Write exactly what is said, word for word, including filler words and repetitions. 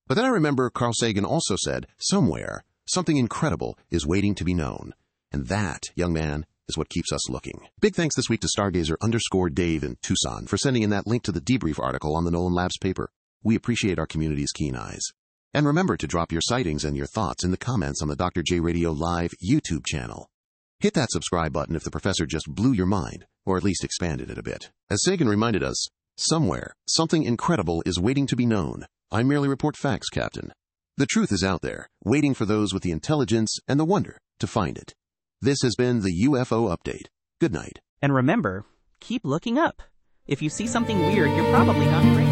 But then I remember Carl Sagan also said, somewhere, something incredible is waiting to be known. And that, young man, is what keeps us looking. Big thanks this week to Stargazer underscore Dave in Tucson for sending in that link to the debrief article on the Nolan Labs paper. We appreciate our community's keen eyes. And remember to drop your sightings and your thoughts in the comments on the Doctor J Radio Live YouTube channel. Hit that subscribe button if the professor just blew your mind, or at least expanded it a bit. As Sagan reminded us, somewhere, something incredible is waiting to be known. I merely report facts, Captain. The truth is out there, waiting for those with the intelligence and the wonder to find it. This has been the U F O Update. Good night. And remember, keep looking up. If you see something weird, you're probably not crazy.